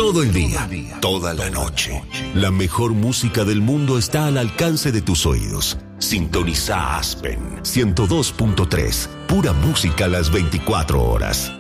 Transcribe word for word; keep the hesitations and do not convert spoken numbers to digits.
Todo el día, toda la noche. La mejor música del mundo está al alcance de tus oídos. Sintoniza Aspen ciento dos punto tres. Pura música a las veinticuatro horas.